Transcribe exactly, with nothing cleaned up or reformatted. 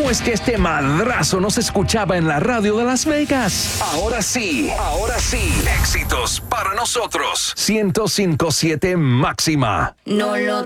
¿Cómo es que este madrazo no se escuchaba en la radio de Las Vegas? Ahora sí, ahora sí. Éxitos para nosotros. ciento cinco punto siete Máxima. No lo